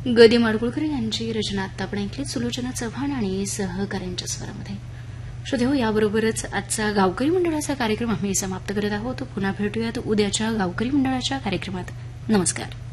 गदी माडगुळकर यांची रचना आता आपण ऐकली सुलोचना चव्हाण आणि सहकाऱ्यांच्या स्वरामध्ये. श्रोते हो, याबरोबरच आजचा गावकरी मंडळाचा कार्यक्रम आम्ही समाप्त करत आहोत. पुन्हा भेटूयात उद्याच्या गावकरी मंडळाच्या कार्यक्रमात. नमस्कार.